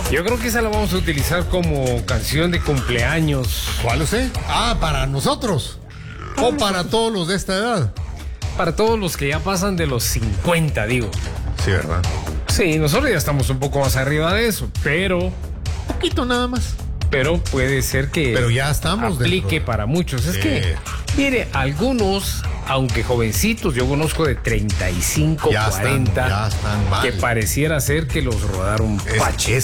Yo creo que esa la vamos a utilizar como canción de cumpleaños. ¿Cuál usted? Ah, para nosotros. O para todos los de esta edad. Para todos los que ya pasan de los 50, digo. Sí, ¿verdad? Sí, nosotros ya estamos un poco más arriba de eso, pero Poquito nada más. puede ser que Pero ya estamos aplique dentro. para muchos. Es Sí. que, mire, algunos, aunque jovencitos, yo conozco de 35, Ya 40, están mal. que pareciera ser que los rodaron Es pache.